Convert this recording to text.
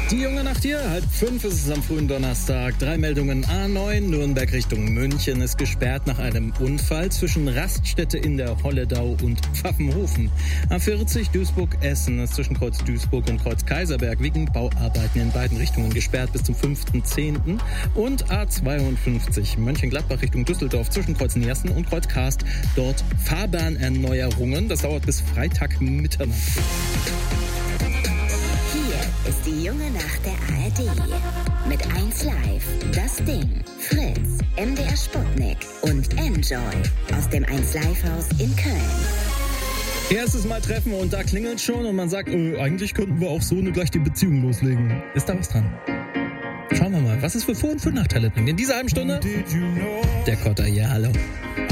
Die junge Nacht hier, 4:30 ist es am frühen Donnerstag. 3 Meldungen. A9, Nürnberg Richtung München ist gesperrt nach einem Unfall zwischen Raststätte in der Holledau und Pfaffenhofen. A40, Duisburg-Essen ist zwischen Kreuz Duisburg und Kreuz Kaiserberg wegen Bauarbeiten in beiden Richtungen gesperrt bis zum 5.10. Und A52, Mönchengladbach Richtung Düsseldorf zwischen Kreuz Niersen und Kreuz Karst. Dort Fahrbahnerneuerungen. Das dauert bis Freitag Mitternacht. Ist die junge Nacht der ARD. Mit 1Live, Das Ding, Fritz, MDR Sputnik und Enjoy aus dem 1Live-Haus in Köln. Erstes Mal treffen und da klingelt schon und man sagt, eigentlich könnten wir auch so gleich die Beziehung loslegen. Ist da was dran? Schauen wir mal, was es für Vor- und für Nachteile bringt. In dieser halben Stunde der Kotter, ja hallo.